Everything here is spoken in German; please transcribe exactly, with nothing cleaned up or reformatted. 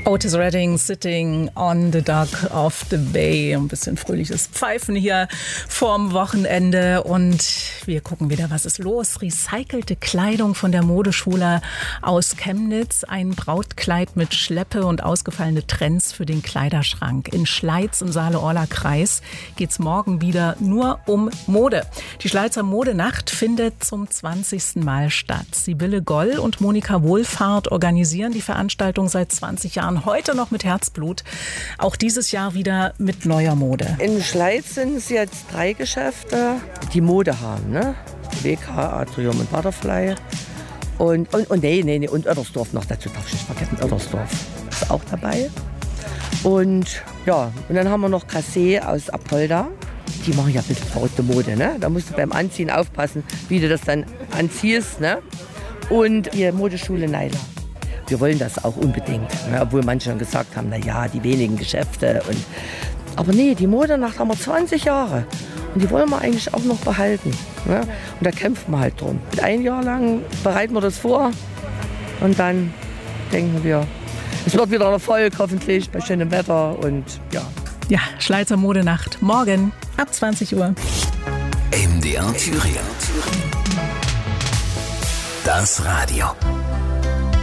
Otis Redding, Sitting on the Dock of the Bay. Ein bisschen fröhliches Pfeifen hier vorm Wochenende. Und wir gucken wieder, was ist los. Recycelte Kleidung von der Modeschule aus Chemnitz. Ein Brautkleid mit Schleppe und ausgefallene Trends für den Kleiderschrank. In Schleiz im Saale-Orla-Kreis geht es morgen wieder nur um Mode. Die Schleizer Modenacht findet zum zwanzigsten Mal statt. Sibylle Goll und Monika Wohlfahrt organisieren die Veranstaltung seit zwanzig Jahren. Heute noch mit Herzblut. Auch dieses Jahr wieder mit neuer Mode. In Schleiz sind es jetzt drei Geschäfte, die Mode haben. Ne? W K, Atrium und Butterfly. Und, und, und nee, nee, nee, und Oedersdorf noch dazu. Darf ich nicht vergessen, Oedersdorf ist auch dabei. Und ja, und dann haben wir noch Cassé aus Apolda. Die machen ja ein bisschen verrückte Mode. Ne? Da musst du beim Anziehen aufpassen, wie du das dann anziehst. Ne? Und die Modeschule Neiler. Wir wollen das auch unbedingt, ne? Obwohl manche schon gesagt haben, na ja, die wenigen Geschäfte. Und, aber nee, die Modenacht haben wir zwanzig Jahre und die wollen wir eigentlich auch noch behalten. Ne? Und da kämpfen wir halt drum. Ein Jahr lang bereiten wir das vor und dann denken wir, es wird wieder ein Erfolg, hoffentlich bei schönem Wetter und ja. Ja, Schleizer Modenacht morgen ab zwanzig Uhr. M D R Thüringen. Das Radio.